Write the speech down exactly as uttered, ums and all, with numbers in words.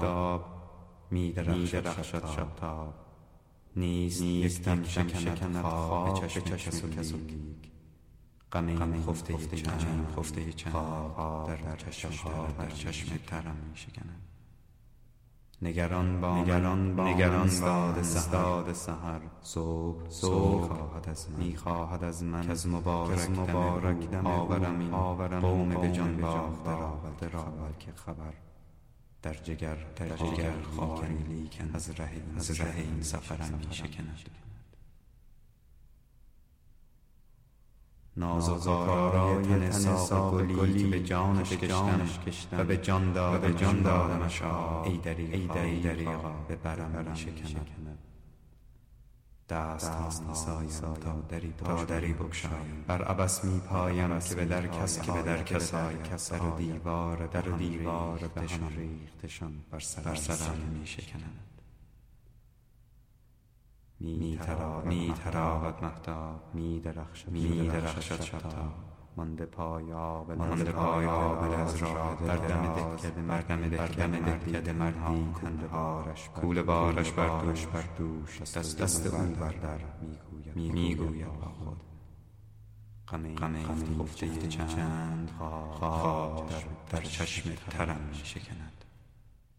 آفتاب می درخشد شبتاب، نیست یک دم شکند خواب به چشم کسولیک. غم این خفته چند خفته چند در چشم در چشم ترم می شکند. نگران با نگران با نگران استاد استاد سحر، صبح صبح خواهد از من می خواهد از من از مبارک مبارک دم آورم این آورم قوم به جان باخته را در اول که خبر در جگر در جگر خواهی لیکن از ره از ره این سفرم می شکند. ناز و زارای تن ساق گلی که به جانش کشتم و به جان دادم جان دادمش ای دریغا به برم می شکند. دست ها می سایم تا دری تا دری بگشایم، بر عبث می پایم که به در کس که به در کس آیم. در و دیوار در و دیوار بهشان ریختشان بر سرم می شکند. می تراود مهتاب می درخشد می درخشد شبتاب، مانده پای آبله مانده پای آبله از راه در دم دهکده مردم دهکده مردی کوله بارش کوله بارش بر دوش بر دوش دست دست او بر در می گوید با خود غم این خفته چند خواب در چشم ترم می شکند.